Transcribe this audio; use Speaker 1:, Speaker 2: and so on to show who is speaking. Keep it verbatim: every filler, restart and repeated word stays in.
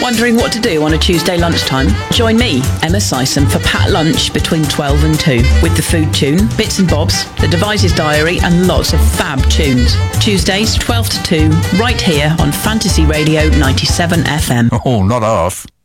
Speaker 1: Wondering what to do on a Tuesday lunchtime? Join me, Emma Sison, for Pat Lunch between twelve and two with the Food Tune, Bits and Bobs, the Devices Diary and lots of fab tunes. Tuesdays twelve to two, right here on Fantasy Radio ninety-seven F M.
Speaker 2: Oh, not half.